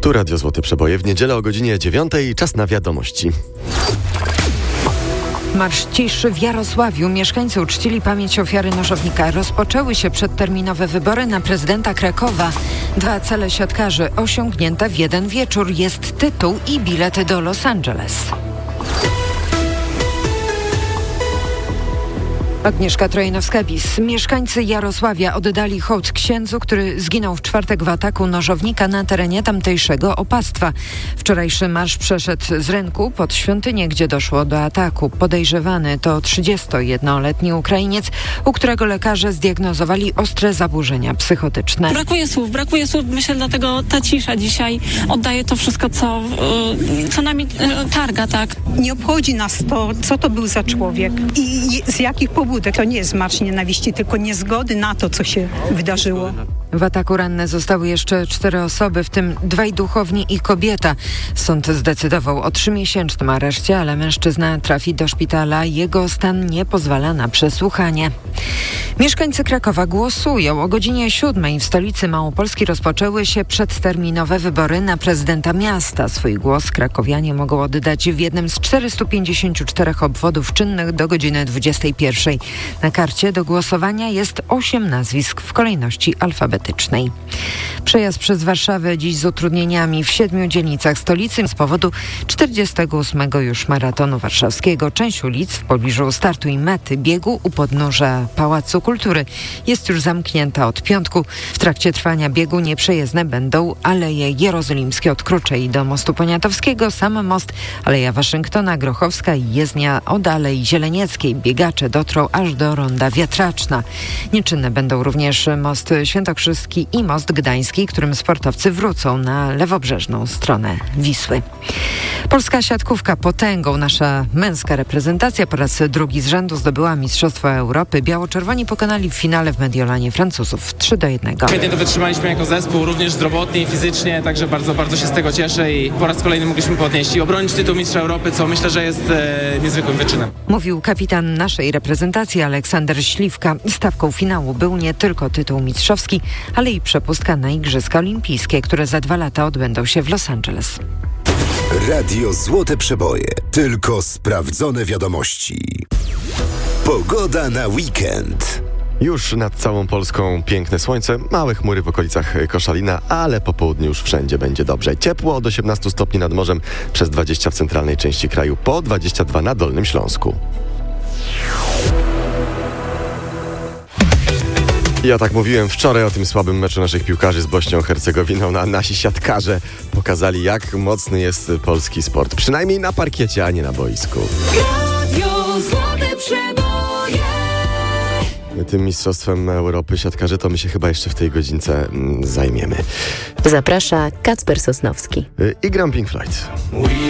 Tu Radio Złote Przeboje w niedzielę o godzinie 9. Czas na wiadomości. Marsz ciszy w Jarosławiu. Mieszkańcy uczcili pamięć ofiary nożownika. Rozpoczęły się przedterminowe wybory na prezydenta Krakowa. 2 cele siatkarzy osiągnięte w jeden wieczór. Jest tytuł i bilet do Los Angeles. Agnieszka Trojanowska-Bis. Mieszkańcy Jarosławia oddali hołd księdzu, który zginął w czwartek w ataku nożownika na terenie tamtejszego opactwa. Wczorajszy marsz przeszedł z rynku pod świątynię, gdzie doszło do ataku. Podejrzewany to 31-letni Ukrainiec, u którego lekarze zdiagnozowali ostre zaburzenia psychotyczne. Brakuje słów. Myślę, dlatego ta cisza dzisiaj oddaje to wszystko, co nami targa, tak? Nie obchodzi nas to, co to był za człowiek i z jakich pobudek. To nie jest marsz nienawiści, tylko niezgody na to, co się wydarzyło. W ataku ranne zostały jeszcze 4 osoby, w tym 2 duchowni i kobieta. Sąd zdecydował o 3-miesięcznym areszcie, ale mężczyzna trafi do szpitala. Jego stan nie pozwala na przesłuchanie. Mieszkańcy Krakowa głosują. O godzinie 7 w stolicy Małopolski rozpoczęły się przedterminowe wybory na prezydenta miasta. Swój głos krakowianie mogą oddać w jednym z 454 obwodów czynnych do godziny 21. Na karcie do głosowania jest 8 nazwisk w kolejności alfabetycznej. Przejazd przez Warszawę dziś z utrudnieniami w 7 dzielnicach stolicy z powodu 48. już maratonu warszawskiego. Część ulic w pobliżu startu i mety biegu u podnóża Pałacu Kultury jest już zamknięta od piątku. W trakcie trwania biegu nieprzejezdne będą Aleje Jerozolimskie od Kruczej do Mostu Poniatowskiego, sam most, Aleja Waszyngtona, Grochowska i jezdnia od Alei Zielenieckiej. Biegacze dotrą aż do Ronda Wiatraczna. Nieczynne będą również most Świętokrzyski i most Gdański, którym sportowcy wrócą na lewobrzeżną stronę Wisły. Polska siatkówka potęgą. Nasza męska reprezentacja po raz drugi z rzędu zdobyła Mistrzostwo Europy. Biało-czerwoni pokonali w finale w Mediolanie Francuzów 3-1. Świetnie to wytrzymaliśmy jako zespół, również zdrowotnie i fizycznie, także bardzo, bardzo się z tego cieszę i po raz kolejny mogliśmy podnieść i obronić tytuł Mistrza Europy, co myślę, że jest niezwykłym wyczynem. Mówił kapitan naszej reprezentacji Aleksander Śliwka. Stawką finału był nie tylko tytuł mistrzowski, ale i przepustka na Igrzyska Olimpijskie, które za 2 lata odbędą się w Los Angeles. Radio Złote Przeboje. Tylko sprawdzone wiadomości. Pogoda na weekend. Już nad całą Polską piękne słońce, małe chmury w okolicach Koszalina, ale po południu już wszędzie będzie dobrze. Ciepło od 18 stopni nad morzem, przez 20 w centralnej części kraju, po 22 na Dolnym Śląsku. Ja tak mówiłem wczoraj o tym słabym meczu naszych piłkarzy z Bośnią Hercegowiną, a nasi siatkarze pokazali, jak mocny jest polski sport. Przynajmniej na parkiecie, a nie na boisku. Radio Złote Przeboje. Tym Mistrzostwem Europy siatkarzy to my się chyba jeszcze w tej godzince zajmiemy. Zaprasza Kacper Sosnowski. I gram Pink Floyd.